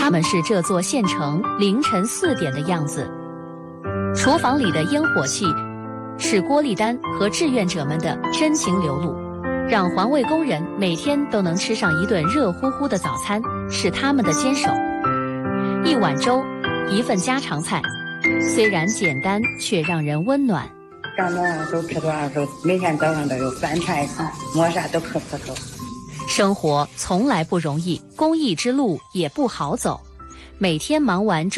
他们是这座县城凌晨4点的样子。厨房里的烟火气，是郭丽丹和志愿者们的真情流露，让环卫工人每天都能吃上一顿热乎乎的早餐，是他们的坚守。一碗粥，一份家常菜，虽然简单，却让人温暖。 长多少粥吃多少粥，每天早上都有饭菜，没啥都可口。 生活从来不容易，公益之路也不好走，每天忙完